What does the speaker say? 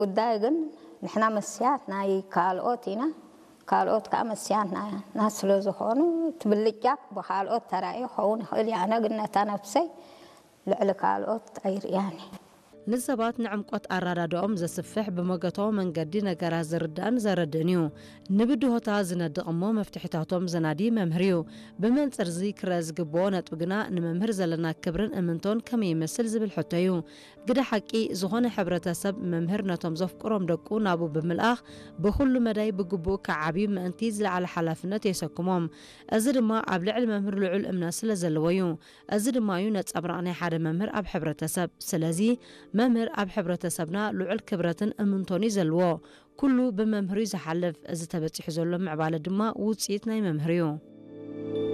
ودايقن نحنا مسياتنا كالوتينا كالوت كمسياتنا ناس لزخونو تبلجاك بخالوت تراي خون خلي أنا قلنا تنفسي لعل كالوت أير يعني ንሰባት ንዕምቆት ኣራዳድኦም ዘስፍሕ ብመገታዊ መንገዲ ነገራት ዝርዳእን ዘረድእን ንብድሆታ ዝነድቕ እሞ መፍትሒታቶም ዘናዲ መምህር እዩ ብመንፅር ዚ ክረአ ዝግብኦ ነጥቢ ግና ንመምህር ዘለና ክብርን እምንቶን ከመይ ይመስል ዝብል ሕቶ እዩ ግደ ሓቂ ዝኾነ ሕብረተሰብ መምህር ነቶም ዘፍቅሮም ደቁ ናቡ ብምልኣኽ ብኩሉ መዳይ ብግቡእ ከዓብዩ ምእንቲ ዝለዓለ ሓላፍነት የሰክሞም እዚ ድማ ኣብ ልዕሊ መምህር ልዑል እምነት ስለ ዘለዎ እዩ እዚ ድማ እዩ ነፀብራቕ ናይ ሓደ መምህር ኣብ ሕብረተሰብ ስለዚ መምህር ኣብ ሕብረተሰብና ልዑል ክብረትን እምንቶን ዘለዎ ኩሉ ብመምህር ዝሓልፍ እዚ ተበፂሑ ዘሎ ምዕባለ ድማ ውፅኢት ናይ መምህር እዩ